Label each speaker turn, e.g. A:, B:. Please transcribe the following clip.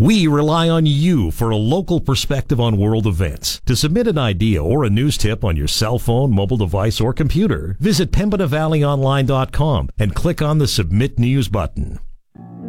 A: We rely on you for a local perspective on world events. To submit an idea or a news tip on your cell phone, mobile device, or computer, visit PembinaValleyOnline.com and click on the Submit News button.